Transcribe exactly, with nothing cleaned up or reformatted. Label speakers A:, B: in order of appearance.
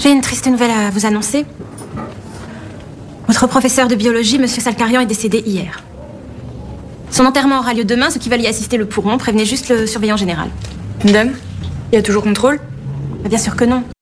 A: J'ai une triste nouvelle à vous annoncer. Votre professeur de biologie, Monsieur Salkarian, est décédé hier. Son enterrement aura lieu demain, ceux qui veulent y assister le pourront. Prévenez juste le surveillant général.
B: Madame, il y a toujours contrôle?
A: Bien sûr que non.